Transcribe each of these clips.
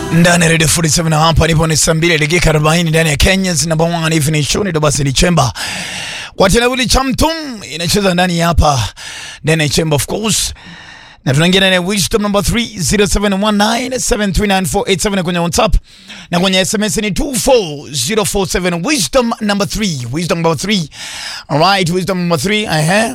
Ndani Radio 47 hapa nipo ni saa 2 dakika 40 ndani ya Kenya's number 1 evening show ni Dobasi ni Chemba. Watenawili Chamtum inacheza ndani hapa ndani ya Chemba of course. Na tunaingia ndani ya Wisdom number 3 0719739487 kwenye WhatsApp na kwenye SMS ni 24047 Wisdom number 3. Alright, Wisdom number 3.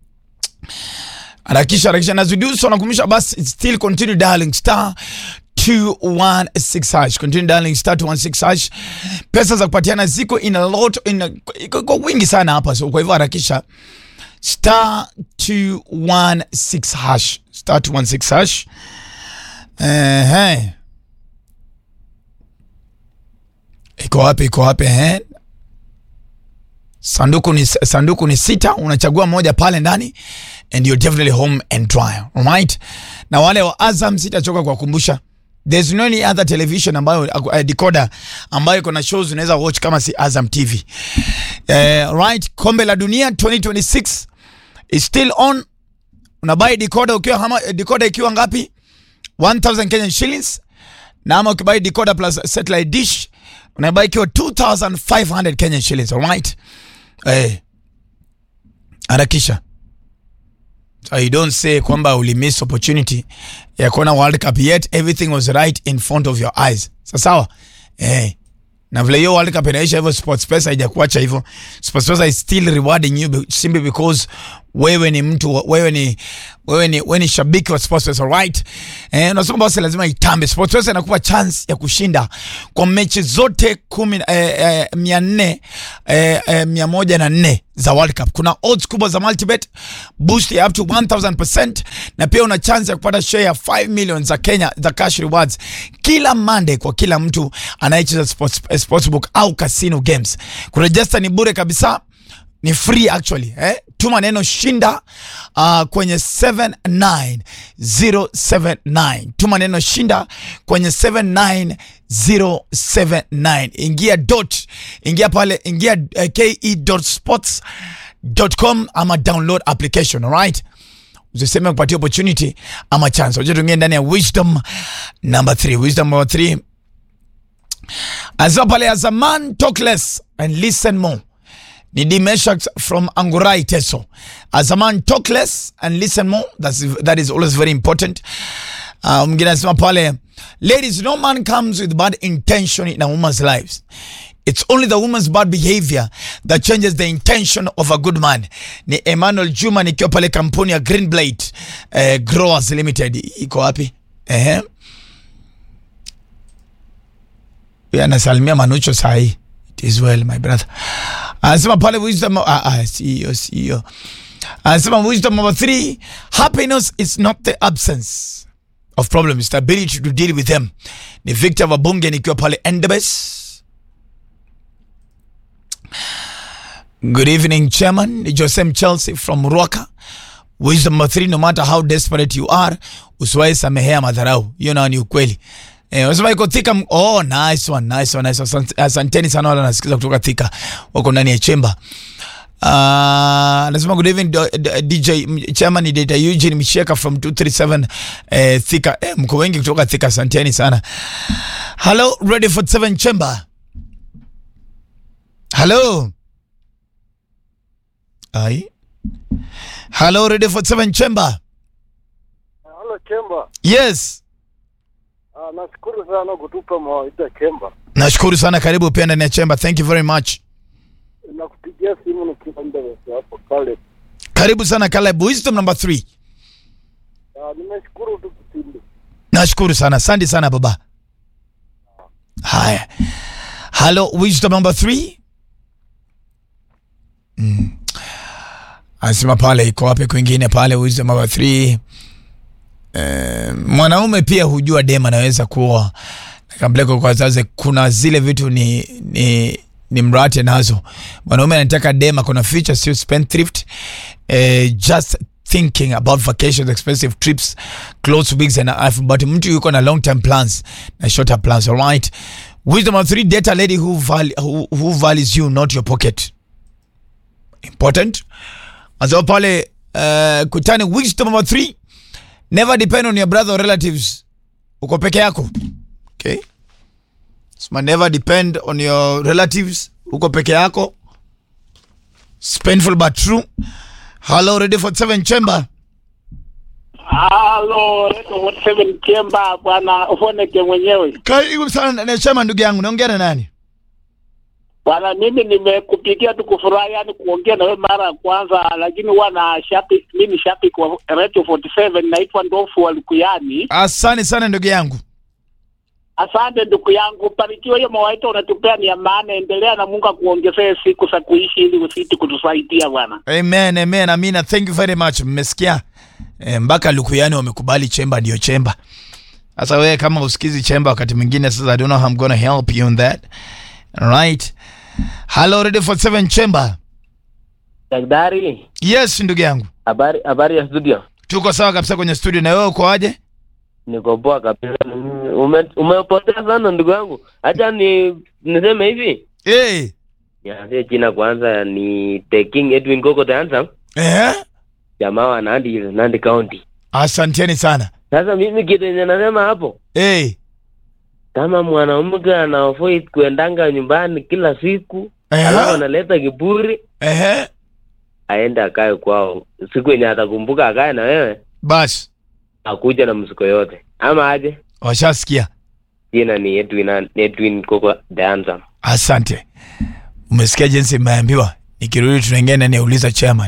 Harakisha nazuduso nakumisha basi still continue dialing star 216 hash. Continue dialing star 216 hash. Pesa za kupatiana ziko in a lot iko wingi sana hapa, so kwa hivyo harakisha star 216 hash. Star 216 hash. Iko wapi Sanduku ni sita, unachagua moja pale ndani and you're definitely home and dry. Alright? Na wale wa Azam sitachoka kwa kukumbusha, there's no any other television ambayo decoder ambayo iko na shows unaweza watch kama si Azam TV. Right, Kombe la Dunia 2026 is still on. Unabuy decoder decoder ikiwa ngapi? 1000 Kenyan shillings. Na ama ukibuy decoder plus satellite dish unabuy ikiwa 2500 Kenyan shillings. Alright? Harakisha. So you don't say kwamba uli miss opportunity ya kuona World Cup, yet everything was right in front of your eyes. Sawa? Na vile hiyo World Cup inaisha hivyo, Sports Pesa haijakuacha hivyo. Sports Pesa is still rewarding you simply because wewe ni shabiki wa Sports Pesa, right? Unasema basi lazima itambe. Sports Pesa inakupa chance ya kushinda kwa mechi zote 104 za World Cup. Kuna odds kubwa za multibet boost ya up to 1000%, na pia una chance ya kupata share ya 5 million za Kenya za cash rewards kila Monday kwa kila mtu anayecheza sportsbook au casino games. Kuregister ni bure kabisa, ni free actually. Tuma neno shinda kwenye 79079. Tuma neno shinda kwenye 79079. Ingia pale, ke.sports.com ama download application. Alright, usiseme kupatia opportunity ama chance. Wacha tuingie ndani ya Wisdom number 3. Wisdom number 3. Azwa pale, as a man talk less and listen more. Ni Dimeshak from Angurai Teso. As a man talk less and listen more. That is always very important. Mwingine anasema pale, ladies, no man comes with bad intention in a woman's lives. It's only the woman's bad behavior that changes the intention of a good man. Ni Emmanuel Juma nikiwa pale kampuni ya Greenblade Growers Limited. Iko wapi? Ya nasalimia Manucho sahi. It is well, my brother. Anasema pale Wisdom CEO. Anasema Wisdom number 3, happiness is not the absence of problems, it's the ability to deal with them. Ni Victor Wabunge nikiwa pale Endebess. Good evening, Chairman. Ni Joseph Chelsea from Ruaka. Wisdom number 3, no matter how desperate you are, usiwahi samehea madharau. Hiyo na ni ukweli. Unasema iko Thika. Oh, nice one. Asanteni sana wala nasikiza kutoka Thika. Wako ndani ya Chemba. Nasema good evening DJ Chairman, ni Data Eugene Misheka from 237 Thika. Mko wengi kutoka Thika, asanteni sana. Hello, ready for 7 Chemba. Hello. Hello, ready for 7 Chemba. Hello Chemba. Yes. Nashukuru sana kutupa mawaidha Chemba. Nashukuru sana, karibu pia ndani ya Chemba. Thank you very much. Nakupigia simu nikiwa ndani hapo Caleb. Karibu sana Caleb. Wisdom number 3. Nimeshukuru tu kipindi. Nashukuru sana. Asante sana baba. Haya. Hello, Wisdom number 3. Anasema pale iko wapi kwingine pale Wisdom number 3. Mwanaume pia hujua dema anaweza kuwa kampeleka kwa wazazi. Kuna zile vitu ni mrate nazo. Mwanaume anataka dema kuna future, sio spendthrift. Just thinking about vacations, expensive trips, clothes, wigs and life. But mtu yuko na long term plans na short term plans. Alright, Wisdom of 3, date a lady who values you, not your pocket. Important. Azo pale kutani Wisdom of 3, never depend on your brother or relatives. Uko peke yako. Okay. So never depend on your relatives. Uko peke yako. It's painful but true. Hello, ready for 7 chamber. Halo, Reto 7 Chamber bwana Ufoneke mwenyewe. Karibu sana na chama ndugu yangu. Naongea na nani? Bwana mimi nimekupigia tu kufurahi yani kuongea na wewe mara ya kwanza lakini wana shabiki mimi shabiki wa Reto 47 naitwa Ndofu wa Lukuyani. Asante sana ndugu yangu. Asante ndugu yangu, barikiwa hiyo mawaidha unatupea ni amana, endelea na Mungu akuongezee siku za kuishi ili usiti kutusaidia bwana. Amen, amen, amina. Thank you very much. Mmesikia? Mpaka Lukuyani wamekubali chemba ndio chemba. Sasa wewe kama usikizi chemba wakati mwingine sasa I don't know how I'm going to help you on that. All right. Hello, ready for 7 chamber. Daktari. Yes ndugu yangu. Habari ya studio. Tuko sawa kabisa kwenye studio na wewe uko aje? Niko poa kabisa. Umepotea sana ndugu yangu. Acha niseme hivi. Ya jina kwanza ni The King Edwin Koko the Handsome. Jamaa wa Nandi County. Asanteni sana. Sasa mimi kitu yenye nasema hapo. Kama mwanamke anaavoid kuendanga nyumbani kila siku, alafu analeta kiburi. Aende akae kwao. Siku yenye atakumbuka akae na wewe. Bas. Akuja na msiko yote. Ama aje? Washasikia. Jina ni Edwin Koko the Handsome. Asante. Umesikia jinsi mmeambiwa? Nikirudi tunaingia na niuliza chairman.